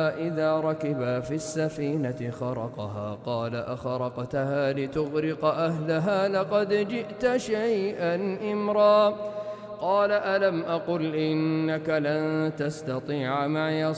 إذا ركبا في السفينة خرقها قال أخرقتها لتغرق أهلها لقد جئت شيئا إمرا قال ألم أقل إنك لن تستطيع معي